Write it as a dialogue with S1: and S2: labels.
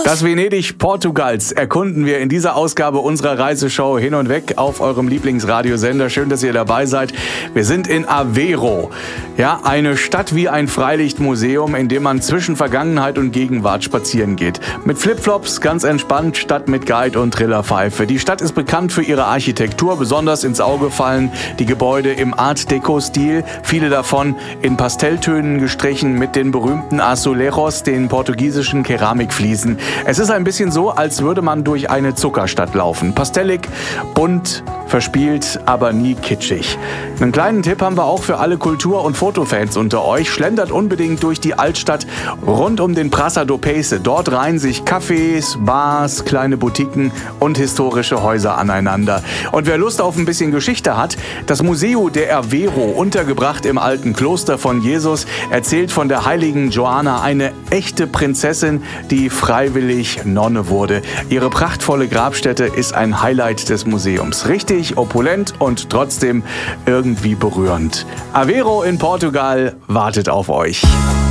S1: Das Venedig Portugals erkunden wir in dieser Ausgabe unserer Reiseshow Hin und Weg auf eurem Lieblingsradiosender. Schön, dass ihr dabei seid. Wir sind in Aveiro. Ja, eine Stadt wie ein Freilichtmuseum, in dem man zwischen Vergangenheit und Gegenwart spazieren geht. Mit Flipflops, ganz entspannt, statt mit Guide und Trillerpfeife. Die Stadt ist bekannt für ihre Architektur. Besonders ins Auge fallen die Gebäude im Art-Deco-Stil. Viele davon in Pastelltönen gestrichen mit den berühmten Azulejos, den portugiesischen Keramikfliesen. Es ist ein bisschen so, als würde man durch eine Zuckerstadt laufen. Pastellig, bunt, verspielt, aber nie kitschig. Einen kleinen Tipp haben wir auch für alle Kultur- und Fotofans unter euch. Schlendert unbedingt durch die Altstadt rund um den Praça do Peixe. Dort reihen sich Cafés, Bars, kleine Boutiquen und historische Häuser aneinander. Und wer Lust auf ein bisschen Geschichte hat, das Museu de Aveiro, untergebracht im alten Kloster von Jesus, erzählt von der heiligen Joana, eine echte Prinzessin, die freiwillig Nonne wurde. Ihre prachtvolle Grabstätte ist ein Highlight des Museums. Richtig opulent und trotzdem irgendwie berührend. Aveiro in Portugal wartet auf euch.